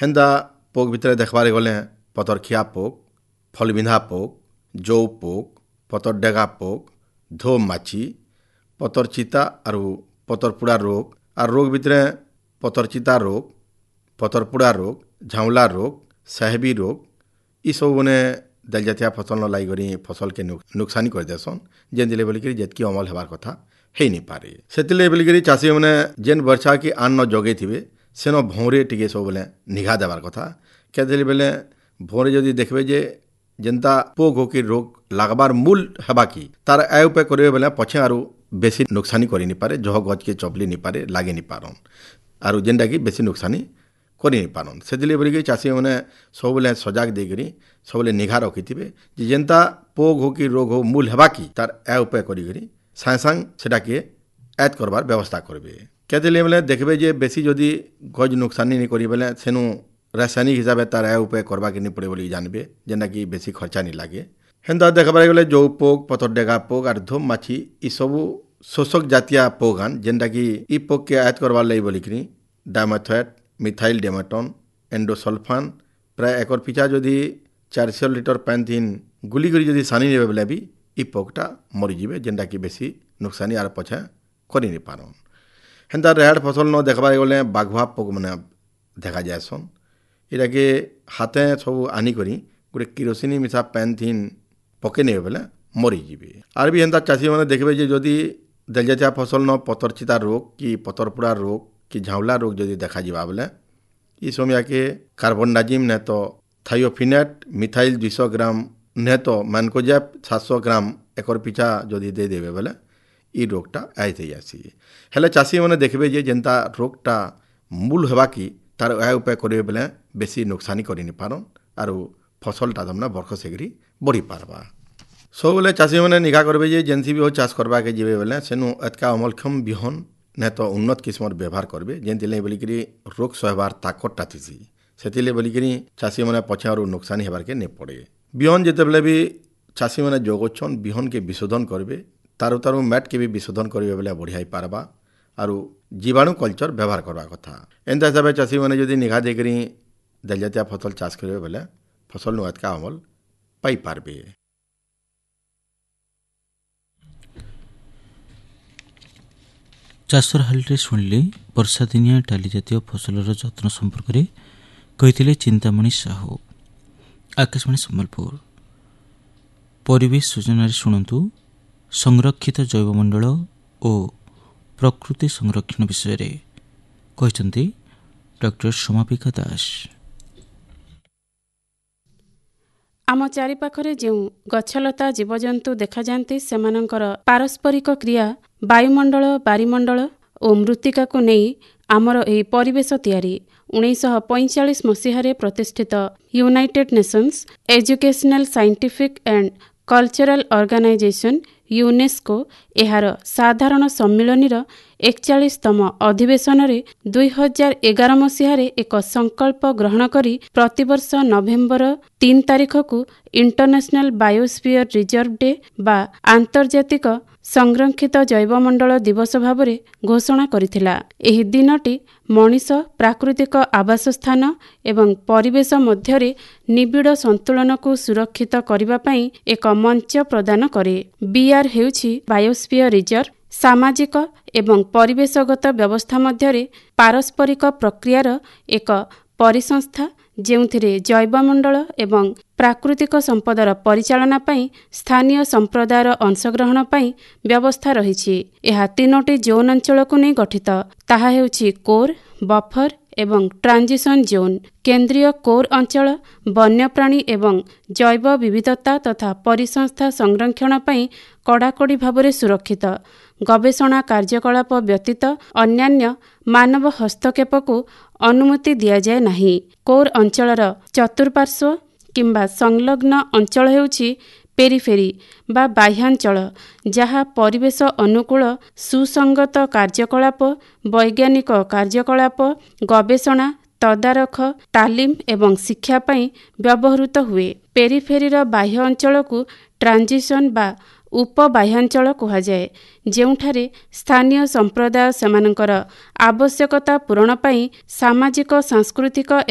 हेन्दा पोक भितर देखबारे गले पतरखिया पोक, फलबिंधा पोक, जौ पोक, पतर डेगा पोक, धो माछी, पतर चिता और पतर पुड़ा रोग और रोग भितर पतर चिता रोग, पतर पुड़ा रोग, झाउला रोग, साहेबी रोग ई सब ने दल जातिया फसल न लाई करी फसल के नुकसानी कर देसन जेन दिले बोली करी जेतकी अमल हेबार कथा हे नहीं पारे सेतिले बोली करी चाषी माने जेन वर्षा की आन न जगे थिबे सेनो भौरे टिके सब बोले निघा देबार कथा क्या दिले बेले भौरे जदि देखबे जे जेनता पोक हो कि रोग लागबार मूल हेबा की तार आय उपाय करबे बेले पछे आरो बेसी नुकसानी करि नहीं पारे जह गज के चपली नहीं पारे लागे नहीं पारन आरो जेनटा की बेसी नुकसानी करि नहीं पारन सेतिले बोली करी चाषी माने सब बोले सजाग दे करी सब बोले निघा रखिथिबे जे जेनता पोक हो कि रोग हो मूल हेबा की तार आय उपाय करि करी साए साए सेटा के ऐड करबार व्यवस्था करबे क्या दिले बेले देखबे जे बेसी जदि गज नुकसानी नहीं करी बेले सेनु रासायनिक हिसाब तार आय उपाय करबा के नहीं पड़े बोली जानबे जेना कि बेसी खर्चा नहीं लागे हेन्दा देखबार गले जौ पोक पतर डेगा पोक और धूम माछी ई सब शोषक जातिया पोगान जेनटा कि ई पोक के आयत करबार लई बोली करी डायमेथोएट मिथाइल डेमेटन एंडोसल्फान प्राय एकर पिछा जदि 400 लिटर पानी थीन गुली करी जदि सानी नेबे बेले भी ई पोकटा मरी जिबे जेनटा कि बेसी नुकसानी आर पछे करि नहीं पारन हेन्ता रेहाड़ फसल न देखबार गले बाघुआ पोक माने देखा जायसन इटा के हाथे सब आनी करी गोटे किरोसिनी मिसा पैन थीन पके नेबे बेले मरी जिबे आर भी हेन्ता चाषी माने देखबे जे जदि दलजातिया फसल न पतरचिता रोग कि पतरपुड़ा रोग कि झाउला रोग जदि देखा जिबा बेले ई समय के कार्बनडाजिम ने तो थायोफिनेट मिथाइल 200 ग्राम ने तो मैनकोजेप 700 ग्राम एकर पिछा जदि दे देबे बेले ई रोगटा आइते जासी हेले चाषी माने देखबे जे जेनता रोगटा मूल हेबा की तार आय उपाय करबे बेले बेसी नुकसानी करि नहीं पारन और फसलटा तमना बरख सेगरी बढ़ी पारबा सब बेले चाषी माने निघा करबे जे जेनसी भी हो चाष करबा के जेबे बेले सेनु एतका अमलक्षम बिहन ने तो उन्नत किस्मर व्यवहार करबे जेनतिले बोली करी रोग सहबार ताकतटा थिसी सेतिले बोली करी चाषी माने पछे और नुकसानी हेबार के नहीं पड़े बिहन जेते बेले भी चाषी माने जोगछन बिहन के विशोधन करबे तारु मैट के भी विशोधन करबे बेले बढ़िया पारबा और जीवाणु कल्चर व्यवहार करबा कथा एंता हिसाब से चाषी माने जदि निघा दे करी दलजातिया फसल चाष करबे बेले फसल नु एतका अमल पाई पारबे चाषर हालरे शुणिले वर्षा दिनिया डाली जातीय फसलर जत्न संपर्क में कही चिंतामणि साहू आकाशवाणी सम्बलपुर परिवेश सूचना शुणु संरक्षित जैवमंडल और प्रकृति संरक्षण विषय रे कहते डॉक्टर सोमापिका दास आम चारिपाखरे जो गछलता जीवजंतु देखा जाती सेमानंकर पारस्परिक क्रिया वायुमंडल बारिमंडल और मृत्तिका को नहीं आमर यह परिवेश तैयारी 1945 मसीहारे प्रतिष्ठित United Nations educational scientific and cultural organisation UNESCO एहार साधारण सम्मिलनीर 41तम अधिवेशन रे 2011 मसीहारे एक संकल्प ग्रहण करी प्रतिवर्ष नवेम्बर 3 तारिख को इंटरनेशनल बायोस्फीयर रिजर्व डे बा आंतर्जातिक संरक्षित जैवमंडल दिवस भावरे घोषणा करिथिला। एही दिनटी मनीष प्राकृतिक आवास स्थान एवं परिवेश मध्यरे निबिड़ संतुलन को सुरक्षित करिबा पई एक मंच प्रदान करे। बीआर हेउछि बायोस्फीयर रिजर्व सामाजिक एवं परिवेशगत व्यवस्था मध्यरे पारस्परिक प्रक्रियार एक परिसंस्था जेउथिरे जैवमंडल एवं प्राकृतिक संपदर परिचालना पई स्थानीय संप्रदायर अंशग्रहण पई व्यवस्था रहिछि। एहा तीनोटी जोन अंचल को नहीं गठित ताहा हेउछि कोर बफर एवं ट्रांजिशन जोन। केंद्रीय कोर अंचल वन्यप्राणी एवं जैव विविधता तथा परिसंस्था संरक्षण पई कड़ाकड़ी भावरे सुरक्षित। गवेषणा कार्यकलाप व्यतीत अन्यान्य मानव हस्तक्षेप को अनुमति दिया जाए नहीं। कोर अंचलर चतुर्पार्श्व किंबा संलग्न अंचल हेउछि पेरिफेरी बा बाह्यांचल जहाँ परिवेश अनुकूल सुसंगत कार्यकलाप वैज्ञानिक कार्यकलाप गवेषणा तदारख तालीम एवं शिक्षा पई व्यवहृत हुए। पेरिफेरीर बाह्य अंचल को ट्रांजिशन बा उपबाह्यांचल कुहाଯାଏ ଯେଉଁଠାରେ ସ୍ଥାନୀୟ ସମ୍ପ୍ରଦାୟ ସେମାନଙ୍କର ଆବଶ୍ୟକତା ପୂରଣ ପାଇଁ ସାମାଜିକ ସାଂସ୍କୃତିକ